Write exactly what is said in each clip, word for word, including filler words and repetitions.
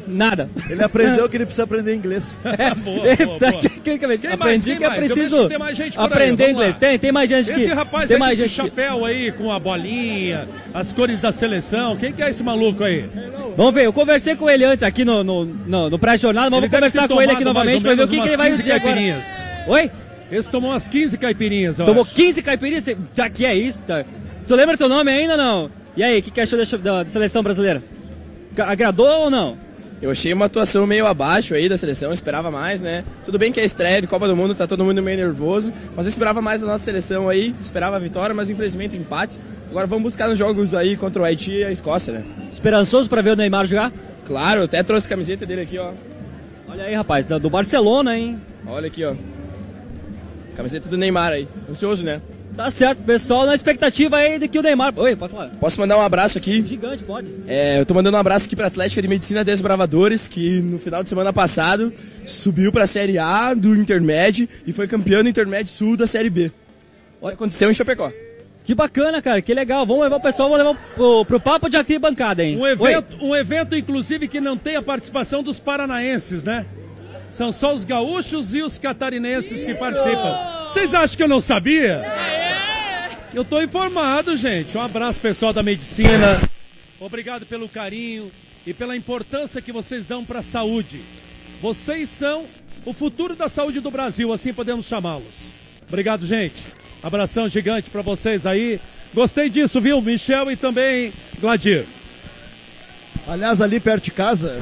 Nada. Ele aprendeu que ele precisa aprender inglês. É, boa, boa, boa. Quem, quem, quem Aprendi mais, que eu preciso eu tem aprender inglês. Tem, tem mais gente que... Esse rapaz tem aí mais com gente esse chapéu que... aí, com a bolinha, as cores da seleção. Quem que é esse maluco aí? Vamos ver, eu conversei com ele antes aqui no, no, no, no pré-jornada, mas vamos conversar com ele aqui novamente pra ver o que, que ele vai dizer agora. Oi? Esse tomou umas quinze caipirinhas, ó. Tomou quinze caipirinhas? Já que é isso, tá? Tu lembra teu nome ainda, não? E aí, o que, que achou da, da, da seleção brasileira? Agradou ou não? Eu achei uma atuação meio abaixo aí da seleção, esperava mais, né? Tudo bem que é estreia de Copa do Mundo, tá todo mundo meio nervoso, mas eu esperava mais da nossa seleção aí, esperava a vitória, mas infelizmente empate. Agora vamos buscar nos jogos aí contra o Haiti e a Escócia, né? Esperançoso pra ver o Neymar jogar? Claro, até trouxe a camiseta dele aqui, ó. Olha aí, rapaz, do Barcelona, hein? Olha aqui, ó. Camiseta do Neymar aí, ansioso, né? Tá certo, pessoal, na expectativa aí de que o Neymar... Oi, pode falar. Posso mandar um abraço aqui? Gigante, pode. É, eu tô mandando um abraço aqui pra Atlética de Medicina Desbravadores, que no final de semana passado subiu pra Série A do Intermédio e foi campeão do Intermédio Sul da Série B. Olha, aconteceu em Chapecó. Que bacana, cara, que legal. Vamos levar o pessoal, vamos levar pro, pro papo de arquibancada, hein? Um evento, um evento, inclusive, que não tem a participação dos paranaenses, né? São só os gaúchos e os catarinenses que participam. Vocês acham que eu não sabia? Eu tô informado, gente. Um abraço, pessoal da medicina. Obrigado pelo carinho e pela importância que vocês dão para a saúde. Vocês são o futuro da saúde do Brasil, assim podemos chamá-los. Obrigado, gente. Abração gigante para vocês aí. Gostei disso, viu, Michel e também Gladir. Aliás, ali perto de casa,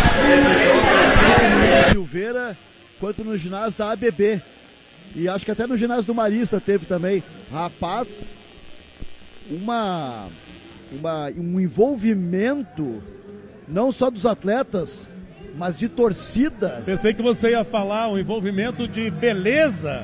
no Silveira, quanto no ginásio da A B B. E acho que até no ginásio do Marista teve também. Rapaz, uma, uma, um envolvimento, não só dos atletas, mas de torcida. Pensei que você ia falar um envolvimento de beleza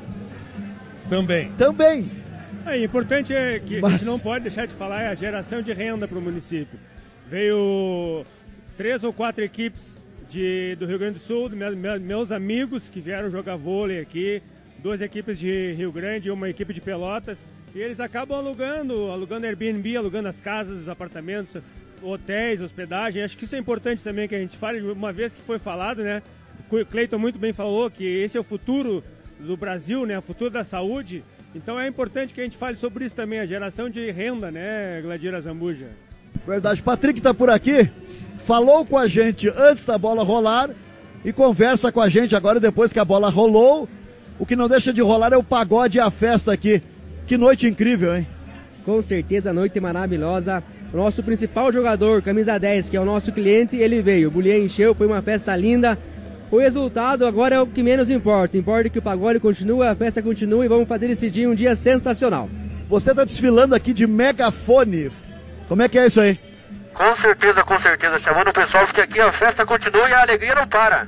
também. Também. É, o importante é que mas... a gente não pode deixar de falar é a geração de renda para o município. Veio três ou quatro equipes de, do Rio Grande do Sul, meus, meus amigos que vieram jogar vôlei aqui, duas equipes de Rio Grande e uma equipe de Pelotas, e eles acabam alugando, alugando Airbnb, alugando as casas, os apartamentos, hotéis, hospedagem. Acho que isso é importante também que a gente fale, uma vez que foi falado, né? O Cleiton muito bem falou que esse é o futuro do Brasil, né? O futuro da saúde. Então é importante que a gente fale sobre isso também, a geração de renda, né, Gladira Zambuja? Verdade. Patrick tá por aqui, falou com a gente antes da bola rolar e conversa com a gente agora depois que a bola rolou. O que não deixa de rolar é o pagode e a festa aqui. Que noite incrível, hein? Com certeza, noite maravilhosa. O nosso principal jogador, camisa dez, que é o nosso cliente, ele veio. O Bullier encheu, foi uma festa linda. O resultado agora é o que menos importa. Importa que o pagode continue, a festa continue e vamos fazer esse dia um dia sensacional. Você está desfilando aqui de megafone. Como é que é isso aí? Com certeza, com certeza. Chamando o pessoal, porque aqui a festa continua e a alegria não para.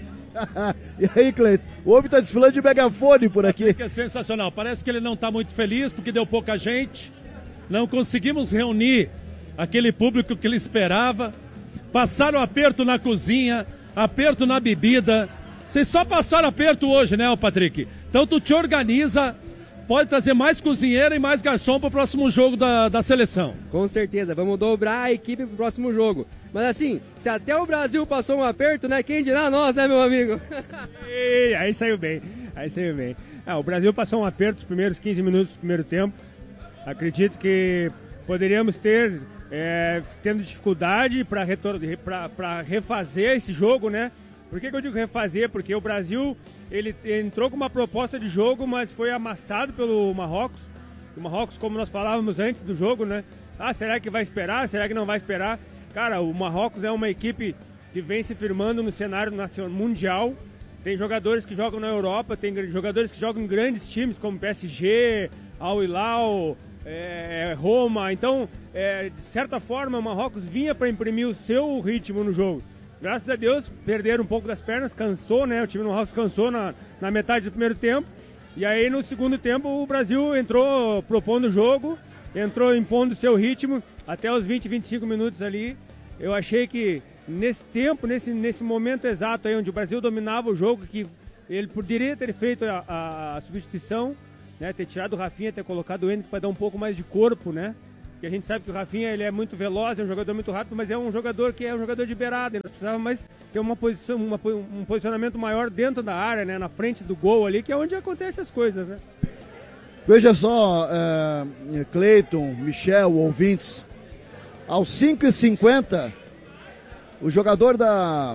E aí, Cleiton? O homem tá desfilando de megafone por aqui. É sensacional. Parece que ele não tá muito feliz porque deu pouca gente. Não conseguimos reunir aquele público que ele esperava. Passaram aperto na cozinha, aperto na bebida. Vocês só passaram aperto hoje, né, Patrick? Então tu te organiza, pode trazer mais cozinheiro e mais garçom pro próximo jogo da, da seleção. Com certeza, vamos dobrar a equipe pro próximo jogo. Mas assim, se até o Brasil passou um aperto, né? Quem dirá nós, né, meu amigo? E aí saiu bem, aí saiu bem. Ah, o Brasil passou um aperto nos primeiros quinze minutos do primeiro tempo. Acredito que poderíamos ter, é, tendo dificuldade para refazer esse jogo, né? Por que que eu digo refazer? Porque o Brasil, ele entrou com uma proposta de jogo, mas foi amassado pelo Marrocos. O Marrocos, como nós falávamos antes do jogo, né? Ah, será que vai esperar? Será que não vai esperar? Cara, o Marrocos é uma equipe que vem se firmando no cenário nacional, mundial. Tem jogadores que jogam na Europa, tem jogadores que jogam em grandes times como P S G, Al Hilal, é, Roma. Então, é, de certa forma, o Marrocos vinha para imprimir o seu ritmo no jogo. Graças a Deus, perderam um pouco das pernas, cansou, né? O time do Marrocos cansou na, na metade do primeiro tempo. E aí, no segundo tempo, o Brasil entrou propondo o jogo, entrou impondo o seu ritmo até os vinte, vinte e cinco minutos ali. Eu achei que nesse tempo, nesse, nesse momento exato aí onde o Brasil dominava o jogo, que ele poderia ter feito a, a, a substituição, né, ter tirado o Rafinha, ter colocado o Henrique para dar um pouco mais de corpo, né, porque a gente sabe que o Rafinha ele é muito veloz, é um jogador muito rápido, mas é um jogador que é um jogador de beirada, nós precisávamos mais ter uma posição, uma, um posicionamento maior dentro da área, né, na frente do gol ali, que é onde acontecem as coisas, né? Veja só, é, Cleiton, Michel, ouvintes, aos cinco e cinquenta, o jogador da,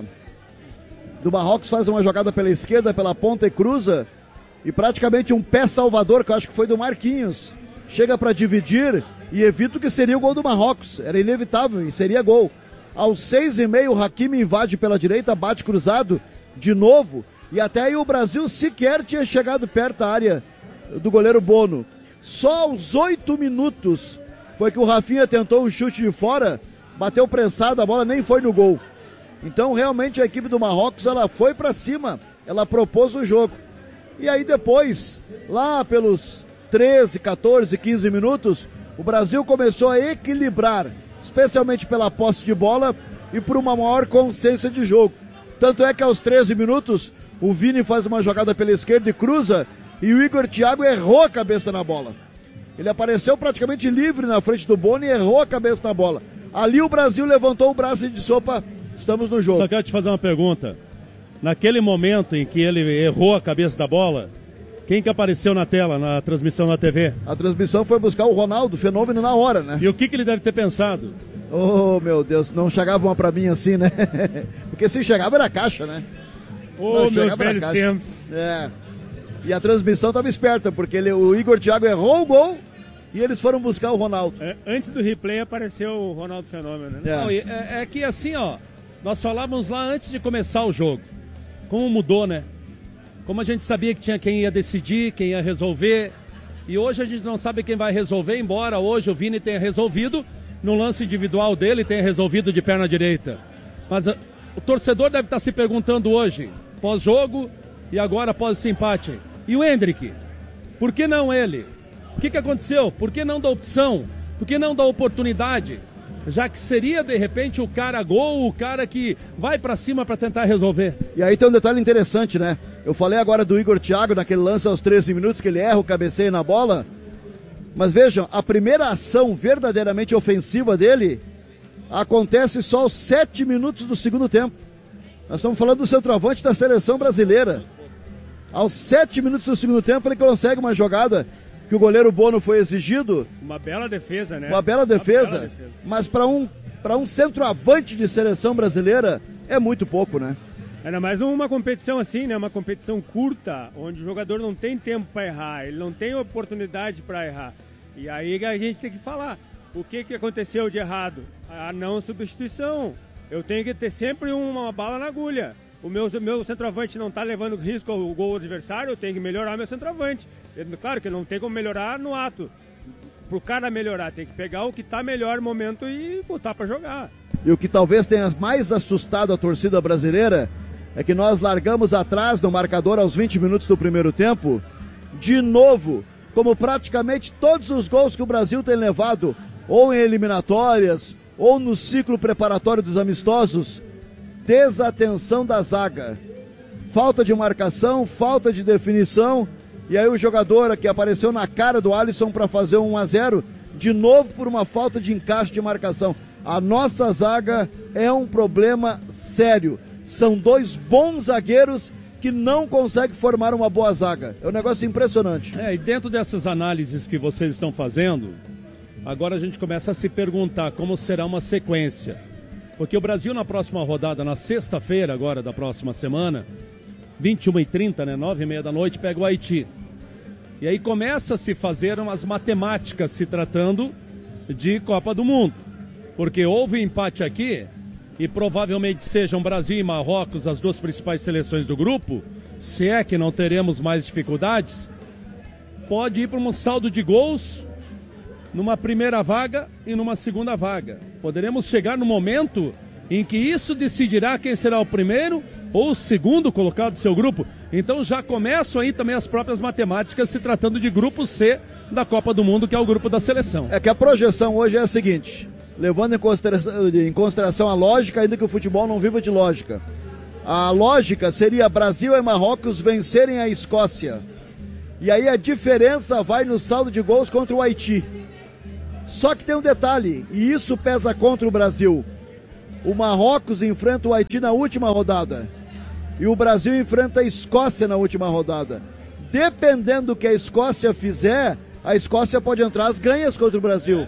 do Marrocos faz uma jogada pela esquerda, pela ponta e cruza, e praticamente um pé salvador, que eu acho que foi do Marquinhos, chega para dividir e evita o que seria o gol do Marrocos. Era inevitável e seria gol. Aos seis e meio, o Hakimi invade pela direita, bate cruzado de novo, e até aí o Brasil sequer tinha chegado perto da área do goleiro Bono. Só aos oito minutos foi que o Rafinha tentou um chute de fora, bateu pressado, a bola nem foi no gol. Então realmente a equipe do Marrocos, ela foi para cima, ela propôs o jogo. E aí depois, lá pelos treze, quatorze, quinze minutos, o Brasil começou a equilibrar, especialmente pela posse de bola e por uma maior consciência de jogo. Tanto é que aos treze minutos, o Vini faz uma jogada pela esquerda e cruza, e o Igor Thiago errou a cabeça na bola. Ele apareceu praticamente livre na frente do Bono e errou a cabeça na bola. Ali o Brasil levantou o braço e disse, opa, estamos no jogo. Só quero te fazer uma pergunta. Naquele momento em que ele errou a cabeça da bola, quem que apareceu na tela, na transmissão da T V? A transmissão foi buscar o Ronaldo, fenômeno na hora, né? E o que, que ele deve ter pensado? Oh, meu Deus, não chegava uma pra mim assim, né? Porque se chegava era caixa, né? Ô, meus velhos tempos. É. E a transmissão estava esperta, porque ele, o Igor Thiago errou o gol e eles foram buscar o Ronaldo. É, antes do replay apareceu o Ronaldo Fenômeno, né? É. Não, é, é que assim, ó, nós falávamos lá antes de começar o jogo. Como mudou, né? Como a gente sabia que tinha quem ia decidir, quem ia resolver. E hoje a gente não sabe quem vai resolver, embora hoje o Vini tenha resolvido no lance individual dele, tenha resolvido de perna direita. Mas a, o torcedor deve estar se perguntando hoje, pós-jogo e agora após esse empate. E o Endrick? Por que não ele? O que, que aconteceu? Por que não da opção? Por que não da oportunidade? Já que seria, de repente, o cara gol, o cara que vai pra cima pra tentar resolver. E aí tem um detalhe interessante, né? Eu falei agora do Igor Thiago, naquele lance aos treze minutos, que ele erra o cabeceio na bola. Mas vejam, a primeira ação verdadeiramente ofensiva dele acontece só aos sete minutos do segundo tempo. Nós estamos falando do centroavante da seleção brasileira. Aos sete minutos do segundo tempo ele consegue uma jogada que o goleiro Bono foi exigido. Uma bela defesa, né? Uma bela defesa, Uma bela defesa. Mas para um, para um centroavante de seleção brasileira é muito pouco, né? Ainda mais numa competição assim, né? Uma competição curta, onde o jogador não tem tempo para errar, ele não tem oportunidade para errar. E aí a gente tem que falar, o que, que aconteceu de errado? A não substituição. Eu tenho que ter sempre uma bala na agulha. O meu, meu centroavante não está levando risco ao gol adversário, eu tenho que melhorar meu centroavante. Claro que não tem como melhorar no ato. Para o cara melhorar, tem que pegar o que está melhor no momento e botar para jogar. E o que talvez tenha mais assustado a torcida brasileira é que nós largamos atrás do marcador aos vinte minutos do primeiro tempo, de novo, como praticamente todos os gols que o Brasil tem levado, ou em eliminatórias, ou no ciclo preparatório dos amistosos, desatenção da zaga. Falta de marcação, falta de definição, e aí o jogador que apareceu na cara do Alisson para fazer um a zero, de novo por uma falta de encaixe de marcação. A nossa zaga é um problema sério. São dois bons zagueiros que não conseguem formar uma boa zaga. É um negócio impressionante. É, e dentro dessas análises que vocês estão fazendo, agora a gente começa a se perguntar como será uma sequência. Porque o Brasil na próxima rodada, na sexta-feira agora da próxima semana, vinte e uma e trinta, né, nove e meia da noite, pega o Haiti. E aí começa a se fazer umas matemáticas se tratando de Copa do Mundo. Porque houve empate aqui, e provavelmente sejam Brasil e Marrocos as duas principais seleções do grupo, se é que não teremos mais dificuldades, pode ir para um saldo de gols numa primeira vaga e numa segunda vaga. Poderemos chegar no momento em que isso decidirá quem será o primeiro ou o segundo colocado do seu grupo. Então já começam aí também as próprias matemáticas se tratando de grupo C da Copa do Mundo, que é o grupo da seleção. É que a projeção hoje é a seguinte, levando em consideração, em consideração a lógica, ainda que o futebol não viva de lógica. A lógica seria Brasil e Marrocos vencerem a Escócia. E aí a diferença vai no saldo de gols contra o Haiti. Só que tem um detalhe, e isso pesa contra o Brasil. O Marrocos enfrenta o Haiti na última rodada. E o Brasil enfrenta a Escócia na última rodada. Dependendo do que a Escócia fizer, a Escócia pode entrar às ganhas contra o Brasil.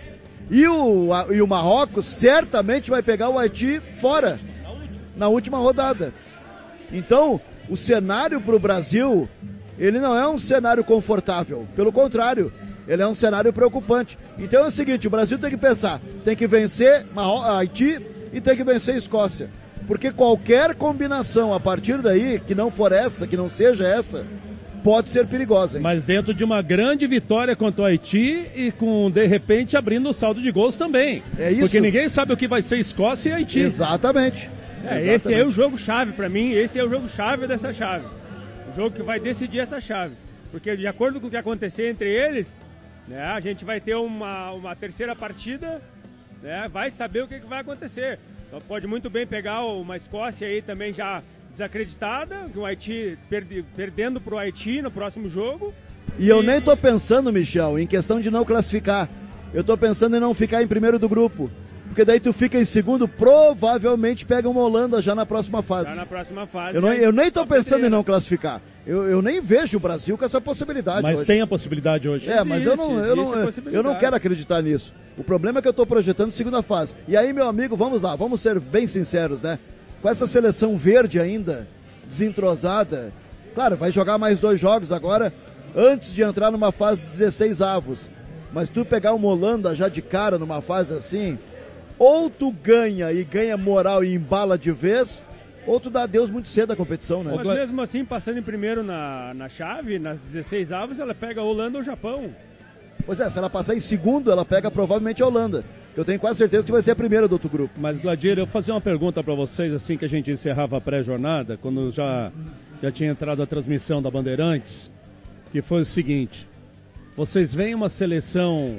E o, a, e o Marrocos certamente vai pegar o Haiti fora, na última rodada. Então, o cenário para o Brasil, ele não é um cenário confortável. Pelo contrário, ele é um cenário preocupante. Então é o seguinte, o Brasil tem que pensar, tem que vencer Marro- Haiti e tem que vencer a Escócia. Porque qualquer combinação a partir daí, que não for essa, que não seja essa, pode ser perigosa. Hein? Mas dentro de uma grande vitória contra o Haiti e com, de repente, abrindo o saldo de gols também. É isso. Porque ninguém sabe o que vai ser Escócia e Haiti. Exatamente. É, Exatamente. esse é o jogo-chave pra mim, esse é o jogo-chave dessa chave. O jogo que vai decidir essa chave. Porque de acordo com o que acontecer entre eles, né, a gente vai ter uma, uma terceira partida, né, vai saber o que, que vai acontecer. Então pode muito bem pegar uma Escócia aí também já desacreditada, o Haiti perde, perdendo pro Haiti no próximo jogo. E eu nem tô pensando, Michel, em questão de não classificar. Eu tô pensando em não ficar em primeiro do grupo. Porque daí tu fica em segundo, provavelmente pega uma Holanda já na próxima fase. Já na próxima fase. Eu, não, eu nem tô Só pensando pedreira. em não classificar. Eu, eu nem vejo o Brasil com essa possibilidade Mas hoje. tem a possibilidade hoje. É, mas eu não, eu, não, existe a eu, possibilidade. não quero acreditar nisso. O problema é que eu tô projetando segunda fase. E aí, meu amigo, vamos lá, vamos ser bem sinceros, né? Com essa seleção verde ainda, desentrosada, claro, vai jogar mais dois jogos agora, antes de entrar numa fase dezesseis avos. Mas tu pegar uma Holanda já de cara numa fase assim, ou tu ganha e ganha moral e embala de vez, ou tu dá adeus muito cedo à competição, né? Mas mesmo assim, passando em primeiro na, na chave, nas dezesseis avos, ela pega a Holanda ou o Japão. Pois é, se ela passar em segundo, ela pega provavelmente a Holanda. Eu tenho quase certeza que vai ser a primeira do outro grupo. Mas, Gladir, eu vou fazer uma pergunta para vocês, assim que a gente encerrava a pré-jornada, quando já, já tinha entrado a transmissão da Bandeirantes, que foi o seguinte: vocês veem uma seleção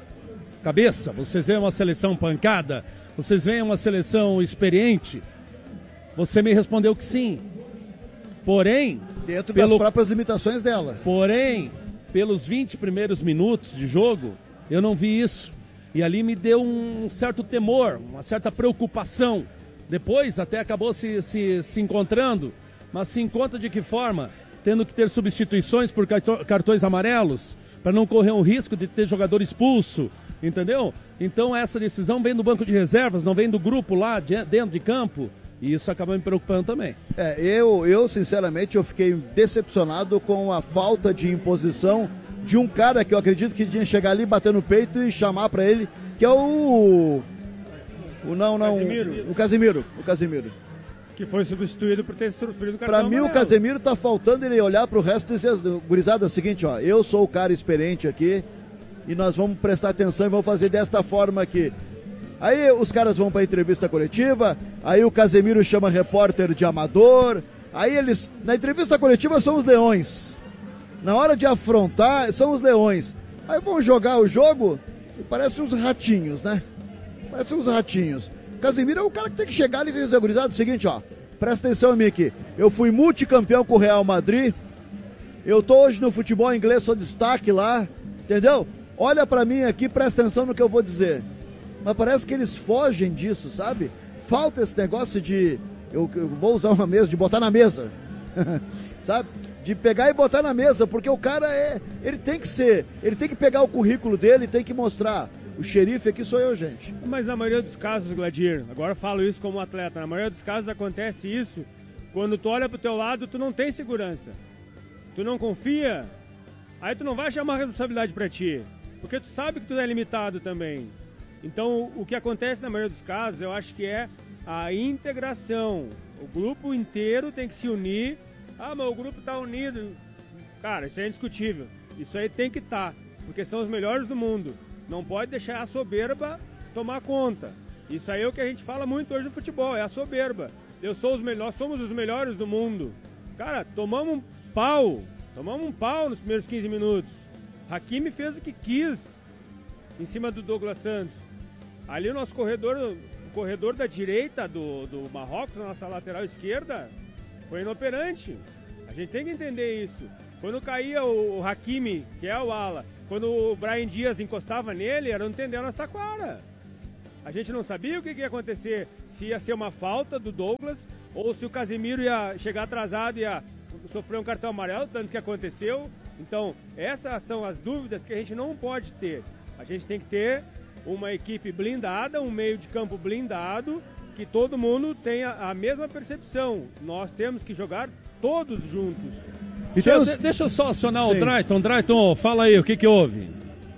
cabeça, vocês veem uma seleção pancada, vocês veem uma seleção experiente? Você me respondeu que sim. Porém, Dentro pelo, das próprias limitações dela. Porém, pelos vinte primeiros minutos de jogo, eu não vi isso. E ali me deu um certo temor, uma certa preocupação. Depois até acabou se, se, se encontrando, mas se encontra de que forma? Tendo que ter substituições por cartões amarelos, para não correr o risco de ter jogador expulso, entendeu? Então essa decisão vem do banco de reservas, não vem do grupo lá de, dentro de campo, e isso acaba me preocupando também. É, eu, eu sinceramente, eu fiquei decepcionado com a falta de imposição de um cara que eu acredito que tinha que chegar ali, bater no peito e chamar pra ele, que é o... o não, não, Casemiro. o Casemiro, o Casemiro. Que foi substituído por ter sofrido o cartão Pra mim, o amarelo. Casemiro tá faltando ele olhar pro resto e dizer, gurizada, é o seguinte, ó, eu sou o cara experiente aqui e nós vamos prestar atenção e vamos fazer desta forma aqui. Aí os caras vão pra entrevista coletiva, aí o Casemiro chama repórter de amador, aí eles, na entrevista coletiva são os leões, na hora de afrontar são os leões, aí vão jogar o jogo e parecem uns ratinhos, né? Parecem uns ratinhos. Casemiro é o cara que tem que chegar ali e dizer, gurizada, é o seguinte, ó, presta atenção a mim aqui, eu fui multicampeão com o Real Madrid, eu tô hoje no futebol inglês, sou destaque lá, entendeu? Olha pra mim aqui, presta atenção no que eu vou dizer. Mas parece que eles fogem disso, sabe? Falta esse negócio de, eu, eu vou usar uma mesa, de botar na mesa, sabe? De pegar e botar na mesa, porque o cara é, ele tem que ser, ele tem que pegar o currículo dele e tem que mostrar, o xerife aqui sou eu, gente. Mas na maioria dos casos, Gladir, agora eu falo isso como atleta, na maioria dos casos acontece isso, quando tu olha pro teu lado, tu não tem segurança. Tu não confia, aí tu não vai chamar a responsabilidade pra ti, porque tu sabe que tu é limitado também. Então, o que acontece na maioria dos casos, eu acho que é a integração. O grupo inteiro tem que se unir. Ah, mas o grupo tá unido. Cara, isso é indiscutível. Isso aí tem que estar, porque são os melhores do mundo. Não pode deixar a soberba tomar conta. Isso aí é o que a gente fala muito hoje no futebol, é a soberba. Eu sou os melhores, somos os melhores do mundo. Cara, tomamos um pau, tomamos um pau nos primeiros quinze minutos. Hakimi fez o que quis em cima do Douglas Santos. Ali o nosso corredor, o corredor da direita do, do Marrocos, na nossa lateral esquerda, foi inoperante. A gente tem que entender isso. Quando caía o, o Hakimi, que é o ala, quando o Brian Dias encostava nele, era um tendão nas taquara. A gente não sabia o que, que ia acontecer, se ia ser uma falta do Douglas, ou se o Casemiro ia chegar atrasado e ia sofrer um cartão amarelo, tanto que aconteceu. Então, essas são as dúvidas que a gente não pode ter. A gente tem que ter uma equipe blindada, um meio de campo blindado, que todo mundo tenha a mesma percepção. Nós temos que jogar todos juntos. Então, de, deixa eu só acionar Sim. o Drayton. Drayton, fala aí, o que que houve?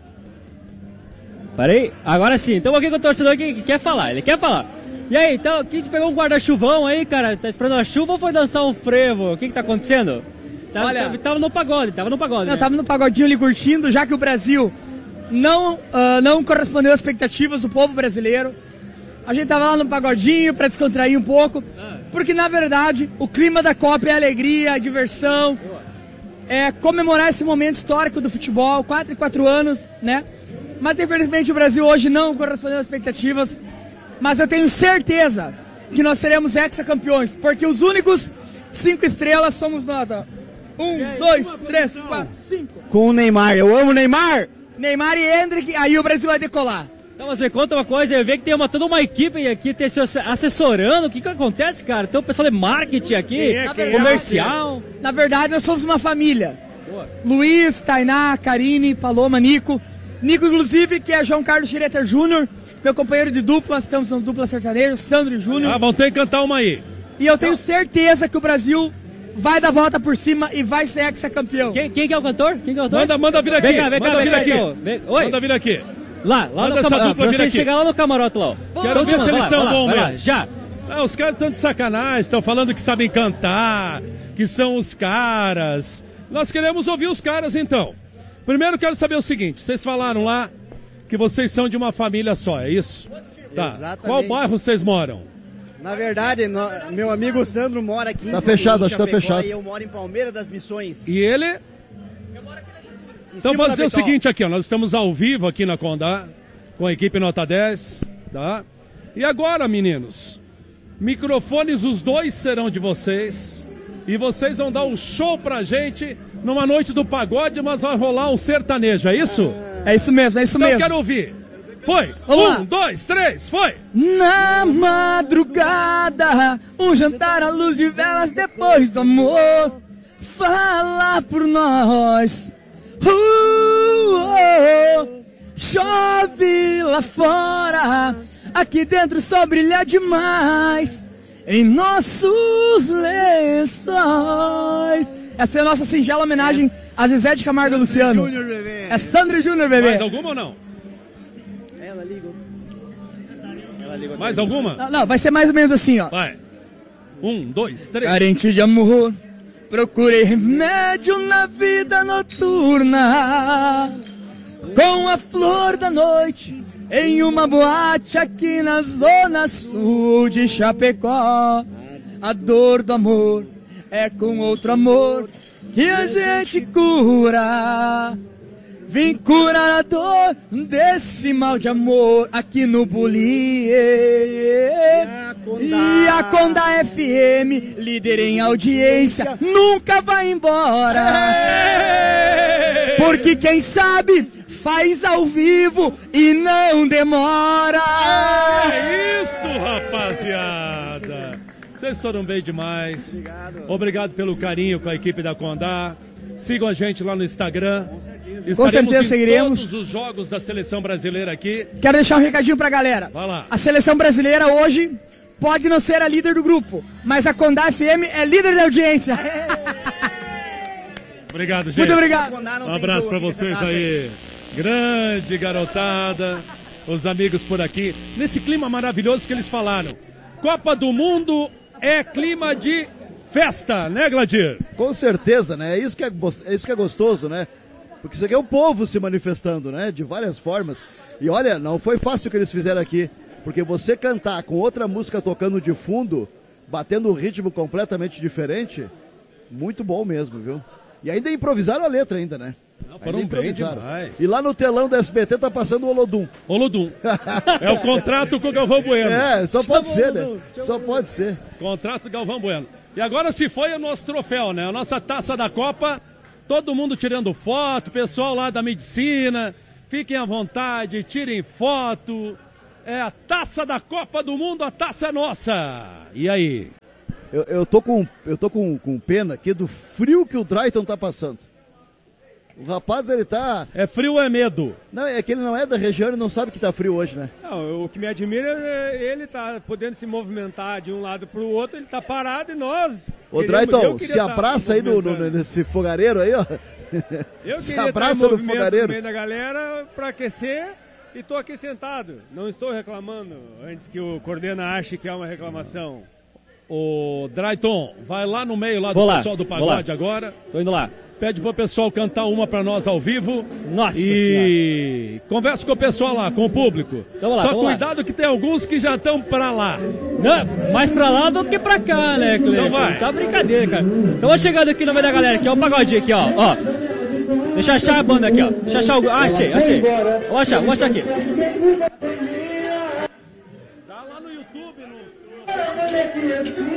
Parei? Agora sim. Então o que o torcedor que, que quer falar? Ele quer falar. E aí, então, quem te pegou um guarda-chuvão aí, cara? Tá esperando a chuva ou foi dançar um frevo? O que que tá acontecendo? Tava, Olha, tava, tava no pagode, tava no pagode. Não, né? tava no pagodinho ali curtindo, já que o Brasil não, uh, não correspondeu às expectativas do povo brasileiro. A gente tava lá no pagodinho pra descontrair um pouco, porque na verdade o clima da Copa é alegria, diversão, é comemorar esse momento histórico do futebol, quatro e quatro anos, né? Mas infelizmente o Brasil hoje não correspondeu às expectativas, mas eu tenho certeza que nós seremos hexacampeões, porque os únicos cinco estrelas somos nós, ó. Um, dois, três, quatro, cinco. Com o Neymar, eu amo o Neymar! Neymar e Hendrick, aí o Brasil vai decolar. Então, mas me conta uma coisa, eu vi que tem uma, toda uma equipe aqui te assessorando, o que que acontece, cara? Tem o pessoal de marketing aqui, é, é, comercial. Na verdade, nós somos uma família. Boa. Luiz, Tainá, Karine, Paloma, Nico. Nico, inclusive, que é João Carlos Schroeter Júnior, meu companheiro de dupla, estamos na dupla sertaneja, Sandro e Júnior. Ah, vão ter que cantar uma aí. E eu tenho certeza que o Brasil vai dar volta por cima e vai ser hexacampeão. Quem, quem que é o cantor? Quem que é o cantor? Manda, manda vir aqui. Vem cá, vem cá, manda vem vir cá, aqui. então. Vem, oi. Manda vir aqui. Lá, lá Manda no essa camarote. dupla vir Você aqui. chegar lá no camarote lá, ó. Quero ver a seleção lá, bom vai lá, mesmo. já. Ah, os caras estão de sacanagem, estão falando que sabem cantar, que são os caras. Nós queremos ouvir os caras então. Primeiro quero saber o seguinte, vocês falaram lá que vocês são de uma família só, é isso? Tá. Exatamente. Qual bairro vocês moram? Na verdade, no, meu amigo Sandro mora aqui Tá em, fechado, em acho que tá Chapecó, fechado. E eu moro em Palmeira das Missões. E ele? Então vamos fazer o seguinte aqui, ó, nós estamos ao vivo aqui na Condá, com a equipe Nota dez, tá? E agora, meninos, microfones os dois serão de vocês, e vocês vão dar um show pra gente numa noite do pagode, mas vai rolar um sertanejo, é isso? É isso mesmo, é isso então mesmo. eu quero ouvir. Foi! Vamos um, lá. dois, três, foi! Na madrugada, um jantar à luz de velas depois do amor, fala por nós. Uh, oh, chove lá fora, aqui dentro só brilha demais em nossos lençóis. Essa é a nossa singela homenagem a Zezé de Camargo e Luciano. Júnior, bebê. É Sandro Júnior, bebê. Mais alguma ou não? Ela liga. Ela liga. Mais alguma? Não, não, vai ser mais ou menos assim, ó. Vai. Um, dois, três. Carente de amor, procurei remédio na vida noturna, com a flor da noite em uma boate aqui na zona sul de Chapecó. A dor do amor é com outro amor que a gente cura. Vim curar a dor desse mal de amor aqui no Bulie. E a Condá F M, líder em audiência, nunca vai embora. Porque quem sabe faz ao vivo e não demora. É isso, rapaziada. Vocês foram bem demais. Obrigado. Obrigado pelo carinho com a equipe da Condá. Sigam a gente lá no Instagram. Estaremos Com certeza em seguiremos. todos os jogos da seleção brasileira aqui. Quero deixar um recadinho pra galera. Vai lá. A seleção brasileira hoje pode não ser a líder do grupo, mas a Condá F M é líder da audiência. Obrigado, gente. Muito obrigado. Um abraço pra vocês aí. Grande garotada. Os amigos por aqui. Nesse clima maravilhoso que eles falaram. Copa do Mundo é clima de festa, né, Gladir? Com certeza, né? É isso que é, é isso que é gostoso, né? Porque isso aqui é o povo se manifestando, né? De várias formas. E olha, não foi fácil o que eles fizeram aqui. Porque você cantar com outra música tocando de fundo, batendo um ritmo completamente diferente, muito bom mesmo, viu? E ainda improvisaram a letra ainda, né? Não, foram bem demais. E lá no telão do S B T tá passando o Olodum. Olodum. É o contrato com o Galvão Bueno. É, só Chama pode ser, Olodum. né? Só pode ser. Contrato Galvão Bueno. E agora se foi o nosso troféu, né? A nossa taça da Copa todo mundo tirando foto, pessoal lá da medicina, fiquem à vontade, tirem foto. É a taça da Copa do Mundo, a taça é nossa. E aí? Eu, eu tô, com, eu tô com, com pena aqui do frio que o Drayton tá passando. O rapaz, ele tá... É frio ou é medo? Não, é que ele não é da região, ele não sabe que tá frio hoje, né? Não, o que me admira é ele tá podendo se movimentar de um lado pro outro, ele tá parado e nós... Ô, Drayton, se abraça aí no, no, nesse fogareiro aí, ó. Eu se queria abraça estar em no movimento fogareiro. no meio da galera para aquecer e tô aqui sentado. Não estou reclamando antes que o Cordena ache que é uma reclamação. Ô, Drayton, vai lá no meio lá do Vou lá, pessoal do vou pagode lá. agora. Tô indo lá. Pede pro pessoal cantar uma pra nós ao vivo. Nossa E conversa com o pessoal lá, com o público. Tamo lá, Só tamo lá. cuidado que tem alguns que já estão pra lá. Não, mais pra lá do que pra cá, né, Cleiton? Então vai. Tá brincadeira, cara. Então vou chegando aqui no meio da galera, aqui, ó, o pagodinho aqui, ó. ó. Deixa eu achar a banda aqui, ó. Deixa eu achar o... Ah, achei, achei. Vou achar, vou achar aqui. Tá lá no YouTube, no...